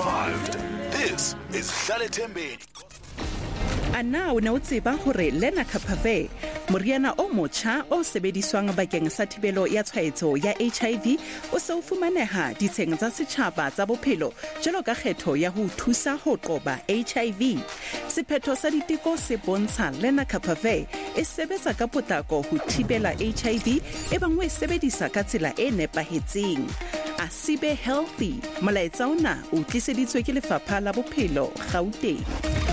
survived. This is Hlale Thembeni. A na o ne o tseba hore lenacapavir, moriana o motjha o sebediswang bakeng sa thibelo ya tshwaetso ya HIV, o se o fumaneha ditsheng tsa setjhaba tsa bophelo jwalo ka kgetho ya ho thusa ho qoba HIV. Sephetho sa diteko se bontsha lenacapavir e sebetsa ka potlako ho thibela HIV ebang o e sebedisa ka tsela e nepahetseng. Asibe Healthy, molaetsa ona o tliseditswe ke Lefapha la Bophelo, Gauteng.